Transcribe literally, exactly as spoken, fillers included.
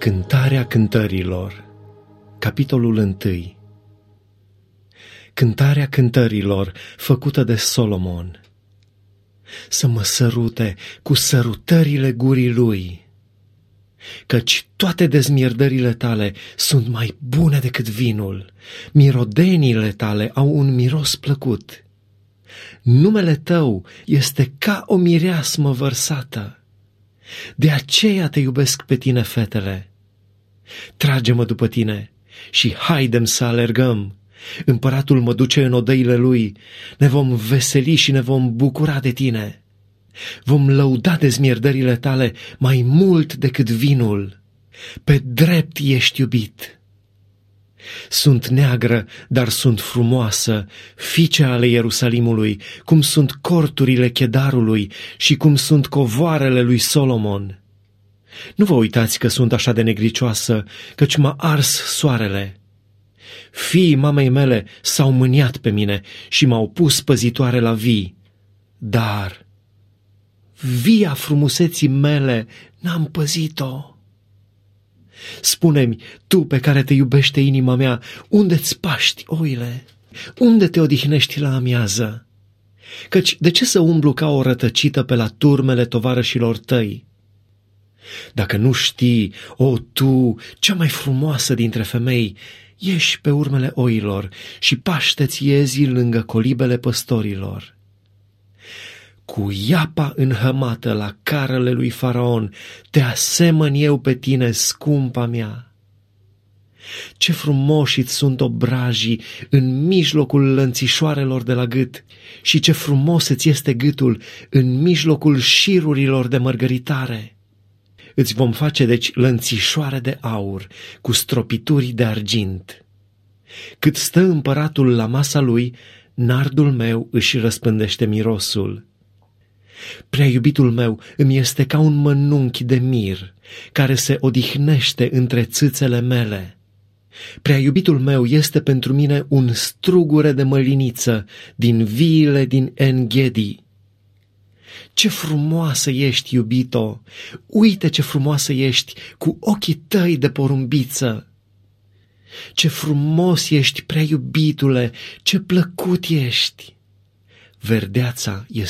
Cântarea cântărilor, capitolul unu. Cântarea cântărilor făcută de Solomon. Să mă sărute cu sărutările gurii lui, căci toate dezmierdările tale sunt mai bune decât vinul, mirodenile tale au un miros plăcut. Numele tău este ca o mireasmă vărsată, de aceea te iubesc pe tine, fetele. Trage-mă după tine și haidem să alergăm. Împăratul mă duce în odăile lui, ne vom veseli și ne vom bucura de tine. Vom lăuda dezmierdările tale mai mult decât vinul, pe drept ești iubit. Sunt neagră, dar sunt frumoasă, fiice ale Ierusalimului, cum sunt corturile Chedarului și cum sunt covoarele lui Solomon. Nu vă uitați că sunt așa de negricioasă, căci m-a ars soarele. Fiii mamei mele s-au mâniat pe mine și m-au pus păzitoare la vii, dar via frumuseții mele n-am păzit-o. Spune-mi, tu pe care te iubește inima mea, unde-ți paști oile? Unde te odihnești la amiază? Căci de ce să umblu ca o rătăcită pe la turmele tovarășilor tăi? Dacă nu știi, o, tu, cea mai frumoasă dintre femei, ieși pe urmele oilor și paște-ți iezii lângă colibele păstorilor. Cu iapa înhămată la carele lui Faraon, te asemăn eu pe tine, scumpa mea. Ce frumoși-ți sunt obrajii în mijlocul lănțișoarelor de la gât și ce frumos îți este gâtul în mijlocul șirurilor de mărgăritare. Îți vom face deci lănțișoare de aur cu stropituri de argint. Cât stă împăratul la masa lui, nardul meu își răspândește mirosul. Prea iubitul meu îmi este ca un mănunchi de mir, care se odihnește între țâțele mele. Prea iubitul meu este pentru mine un strugure de măliniță din viile din En-Ghedi. Ce frumoasă ești, iubito! Uite ce frumoasă ești cu ochii tăi de porumbiță! Ce frumos ești, prea iubitule, ce plăcut ești! Verdeața este